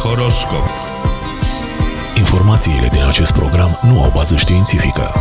Horoscop. Informațiile din acest program nu au bază științifică.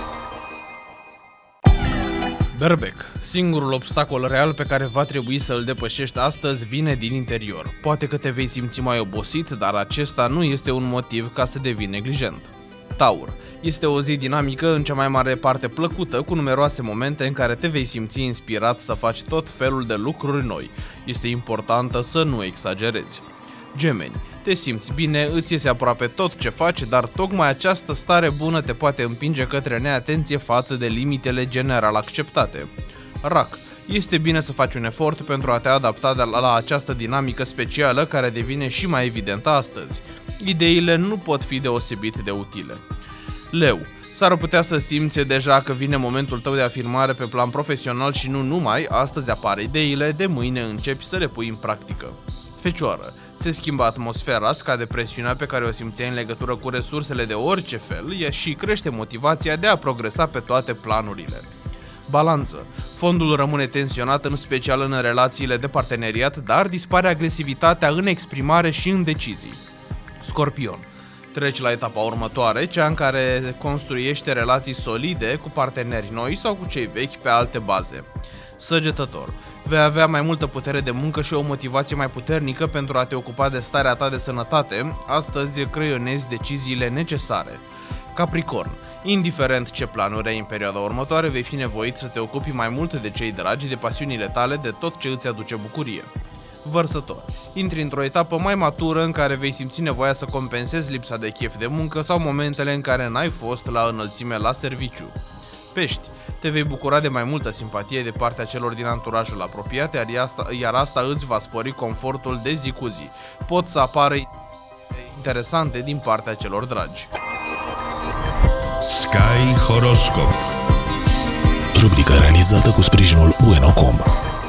Berbec. Singurul obstacol real pe care va trebui să îl depășești astăzi vine din interior. Poate că te vei simți mai obosit, dar acesta nu este un motiv ca să devii neglijent. Taur. Este o zi dinamică, în cea mai mare parte plăcută, cu numeroase momente în care te vei simți inspirat să faci tot felul de lucruri noi. Este importantă să nu exagerezi. Gemeni. Te simți bine, îți iese aproape tot ce faci, dar tocmai această stare bună te poate împinge către neatenție față de limitele general acceptate. Rac. Este bine să faci un efort pentru a te adapta la această dinamică specială care devine și mai evidentă astăzi. Ideile nu pot fi deosebit de utile. Leu. S-ar putea să simți deja că vine momentul tău de afirmare pe plan profesional și nu numai, astăzi apar ideile, de mâine începi să le pui în practică. Fecioară. Se schimbă atmosfera, scade presiunea pe care o simțeai în legătură cu resursele de orice fel și crește motivația de a progresa pe toate planurile. Balanță. Fondul rămâne tensionat, în special în relațiile de parteneriat, dar dispare agresivitatea în exprimare și în decizii. Scorpion. Treci la etapa următoare, cea în care construiești relații solide cu parteneri noi sau cu cei vechi pe alte baze. Săgetător. Vei avea mai multă putere de muncă și o motivație mai puternică pentru a te ocupa de starea ta de sănătate. Astăzi creionezi deciziile necesare. Capricorn. Indiferent ce planuri ai în perioada următoare, vei fi nevoit să te ocupi mai mult de cei dragi, de pasiunile tale, de tot ce îți aduce bucurie. Vărsător. Intri într-o etapă mai matură în care vei simți nevoia să compensezi lipsa de chef de muncă sau momentele în care n-ai fost la înălțime la serviciu. Pești. Te vei bucura de mai multă simpatie de partea celor din anturajul apropiat, iar asta îți va spori confortul de zi cu zi. Pot să apară interesante din partea celor dragi. Sky Horoscop. Rubrica realizată cu sprijinul Bueno.com.